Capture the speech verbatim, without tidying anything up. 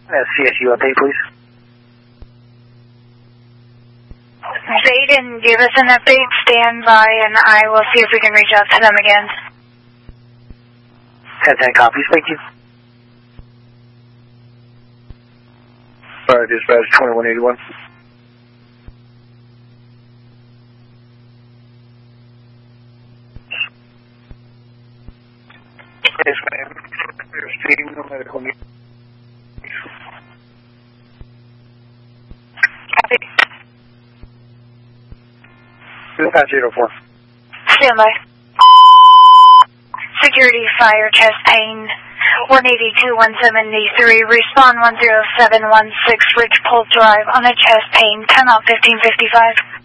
C S U update, please. Zayden, give us an update, stand by, and I will see if we can reach out to them again. ten ten copies, thank you. Sorry, dispatch twenty-one eighty-one. Yes, ma'am. There's team, no medical need. Copy. Dispatch eight oh four. Stand by. Security, fire, chest pain, one eighty-two, one seventy-three, respond one zero seven one six, Ridgepole Drive on a chest pain, ten out fifteen fifty-five.